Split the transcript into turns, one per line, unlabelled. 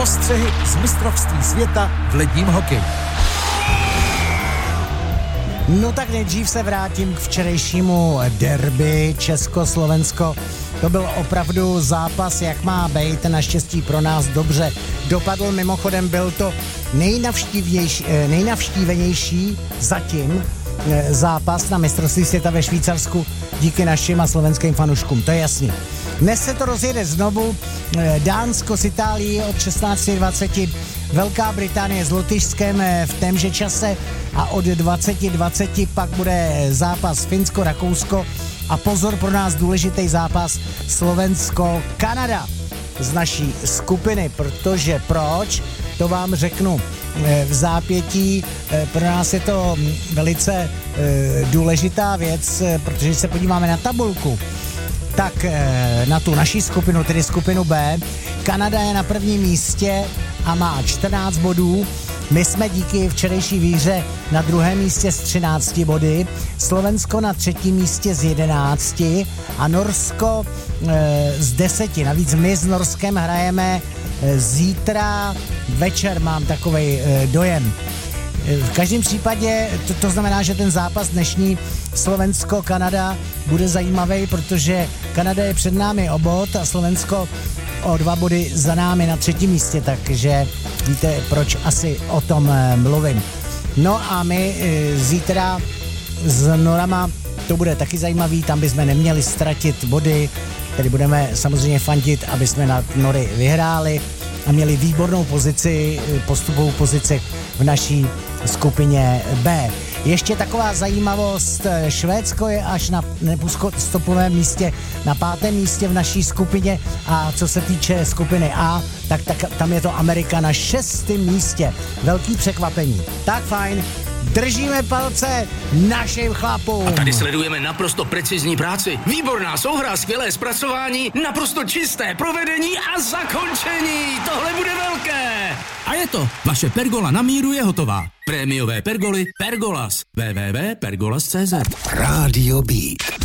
Postřehy z mistrovství světa v ledním hokeji.
No tak nejdřív se vrátím k včerejšímu derby Česko-Slovensko. To byl opravdu zápas, jak má být, naštěstí pro nás dobře dopadl. Mimochodem byl to nejnavštívenější zatím zápas na mistrovství světa ve Švýcarsku díky našim a slovenským fanouškům, to je jasný. Dnes se to rozjede znovu, Dánsko s Itálií od 16:20, Velká Británie s Lotyšskem v témže čase a od 20:20 pak bude zápas Finsko-Rakousko a pozor, pro nás důležitý zápas Slovensko-Kanada z naší skupiny, protože proč, to vám řeknu v zápětí. Pro nás je to velice důležitá věc, protože se podíváme na tabulku, tak na tu naší skupinu, tedy skupinu B, Kanada je na prvním místě a má 14 bodů. My jsme díky včerejší výhře na druhém místě s 13 body, Slovensko na třetím místě s 11 a Norsko z 10. Navíc my s Norskem hrajeme zítra večer, mám takovej dojem. V každém případě to znamená, že ten zápas dnešní Slovensko-Kanada bude zajímavý, protože Kanada je před námi o bod a Slovensko o 2 body za námi na třetím místě, takže víte, proč asi o tom mluvím. No a my zítra s Norama, to bude taky zajímavý, tam bychom neměli ztratit body, tedy budeme samozřejmě fandit, aby jsme na Nory vyhráli a měli výbornou pozici, postupovou pozici v naší skupině B. Ještě taková zajímavost, Švédsko je až na nepostopovém místě, na 5. místě v naší skupině a co se týče skupiny A, tak tam je to Amerika na 6. místě. Velký překvapení. Tak fajn, držíme palce našim chlapům.
A tady sledujeme naprosto precizní práci. Výborná souhra, skvělé zpracování, naprosto čisté provedení a zakončení. Tohle bude velké.
A je to. Vaše pergola na míru je hotová. Prémiové pergoly Pergolas. www.pergolas.cz.
Rádio Beat.